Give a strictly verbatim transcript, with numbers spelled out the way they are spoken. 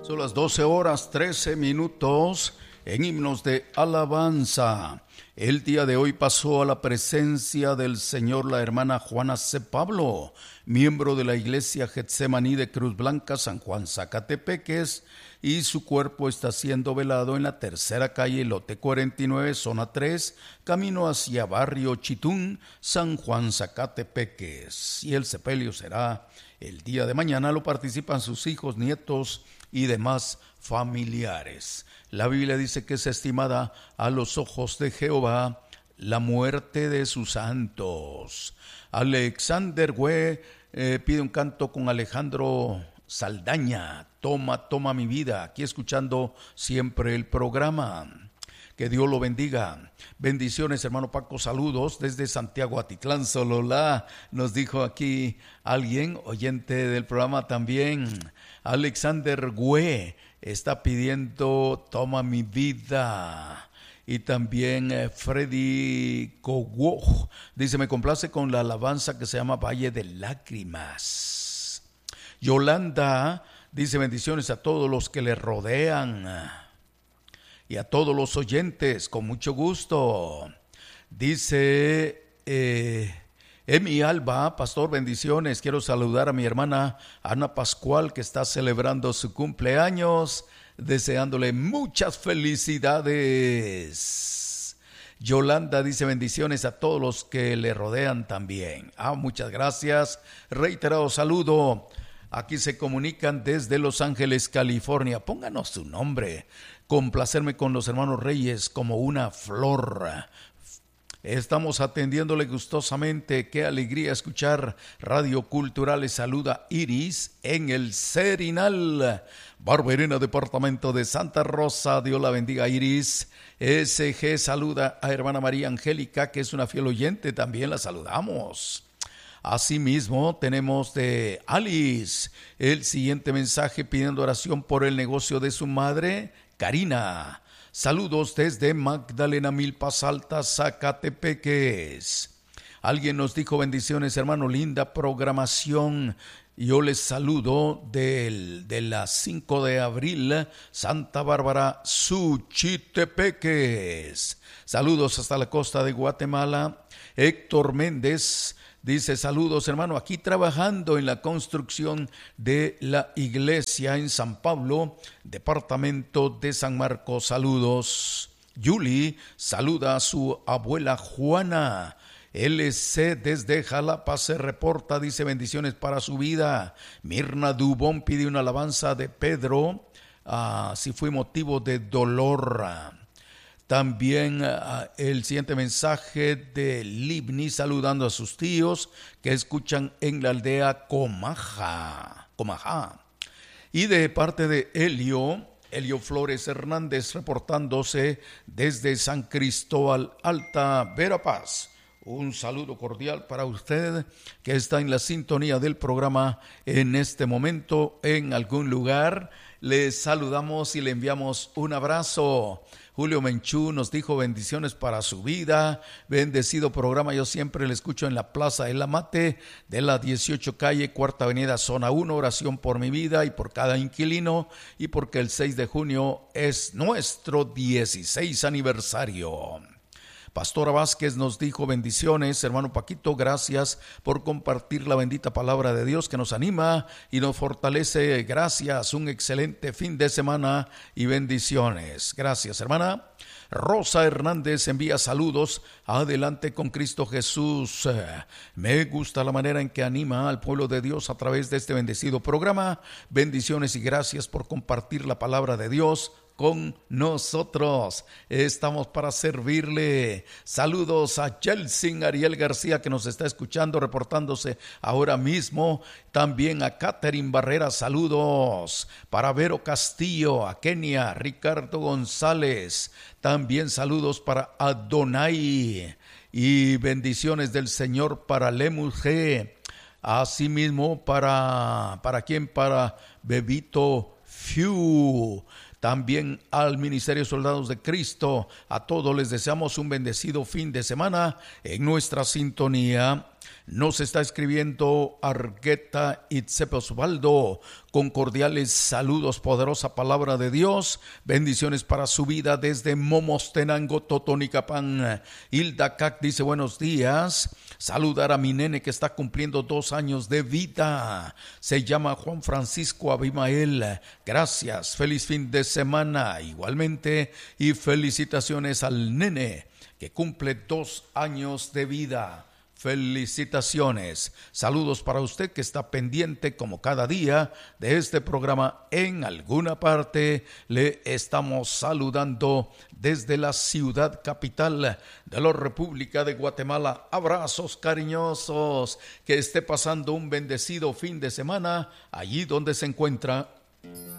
Son las doce horas trece minutos en himnos de alabanza. El día de hoy pasó a la presencia del Señor la hermana Juana C. Pablo, miembro de la iglesia Getsemaní de Cruz Blanca, San Juan, Zacatepeques, y su cuerpo está siendo velado en la tercera calle, lote cuarenta y nueve, zona tres, camino hacia barrio Chitún, San Juan, Zacatepeques. Y el sepelio será el día de mañana. Lo participan sus hijos, nietos y demás familiares. La Biblia dice que es estimada a los ojos de Jehová la muerte de sus santos. Alexander Güe eh, pide un canto con Alejandro Saldaña. Toma, toma mi vida. Aquí escuchando siempre el programa. Que Dios lo bendiga. Bendiciones, hermano Paco. Saludos desde Santiago Atitlán, Sololá. Nos dijo aquí alguien, oyente del programa también. Alexander Güe está pidiendo toma mi vida. Y también eh, Freddy Coguo dice, me complace con la alabanza que se llama Valle de Lágrimas. Yolanda dice, bendiciones a todos los que le rodean y a todos los oyentes, con mucho gusto. Dice eh, Emi Alba, pastor, bendiciones. Quiero saludar a mi hermana Ana Pascual, que está celebrando su cumpleaños, deseándole muchas felicidades. Yolanda dice, bendiciones a todos los que le rodean también. Ah, muchas gracias. Reiterado saludo. Aquí se comunican desde Los Ángeles, California. Pónganos su nombre. Complacerme con los hermanos Reyes como una flor. Estamos atendiéndole gustosamente. Qué alegría escuchar Radio Cultural. Les saluda Iris en el Serinal, Barberena, departamento de Santa Rosa. Dios la bendiga, Iris. S G saluda a hermana María Angélica, que es una fiel oyente. También la saludamos. Asimismo, tenemos de Alice el siguiente mensaje pidiendo oración por el negocio de su madre, Karina. Saludos desde Magdalena Milpas Altas, Zacatepeques. Alguien nos dijo, bendiciones, hermano, linda programación. Yo les saludo del, de las cinco de abril, Santa Bárbara, Suchitepeques. Saludos hasta la costa de Guatemala. Héctor Méndez dice, saludos, hermano, aquí trabajando en la construcción de la iglesia en San Pablo, departamento de San Marcos. Saludos. Yuli saluda a su abuela Juana. L C desde Jalapa se reporta, dice, bendiciones para su vida. Mirna Dubón pide una alabanza de Pedro, uh, si fue motivo de dolor. También uh, el siguiente mensaje de Libni saludando a sus tíos que escuchan en la aldea Comaja, Comajá. Y de parte de Elio, Elio Flores Hernández reportándose desde San Cristóbal Alta, Verapaz. Un saludo cordial para usted que está en la sintonía del programa en este momento en algún lugar. Le saludamos y le enviamos un abrazo. Julio Menchú nos dijo bendiciones para su vida. Bendecido programa, yo siempre le escucho en la Plaza El Amate de la dieciocho calle, cuarta avenida, zona uno. Oración por mi vida y por cada inquilino y porque el seis de junio es nuestro dieciséis aniversario. Pastora Vázquez nos dijo bendiciones, hermano Paquito, gracias por compartir la bendita palabra de Dios que nos anima y nos fortalece. Gracias, un excelente fin de semana y bendiciones. Gracias, hermana. Rosa Hernández envía saludos. Adelante con Cristo Jesús. Me gusta la manera en que anima al pueblo de Dios a través de este bendecido programa. Bendiciones y gracias por compartir la palabra de Dios con nosotros. Estamos para servirle. Saludos a Chelsea Ariel García que nos está escuchando, reportándose ahora mismo. También a Catherine Barrera, saludos. Para Vero Castillo, a Kenia, Ricardo González. También saludos para Adonai. Y bendiciones del Señor para Lemus G. Asimismo, para, ¿para quién? Para Bebito Fiu. También al Ministerio Soldados de Cristo. A todos les deseamos un bendecido fin de semana en nuestra sintonía Nos está escribiendo Argueta Itzepe Osvaldo, con cordiales saludos, poderosa palabra de Dios, bendiciones para su vida desde Momostenango, Totonicapán. Hilda Cac dice buenos días, saludar a mi nene que está cumpliendo dos años de vida, se llama Juan Francisco Abimael, gracias, feliz fin de semana igualmente y felicitaciones al nene que cumple dos años de vida. Felicitaciones, saludos para usted que está pendiente como cada día de este programa. En alguna parte le estamos saludando desde la ciudad capital de la República de Guatemala. Abrazos cariñosos, que esté pasando un bendecido fin de semana allí donde se encuentra.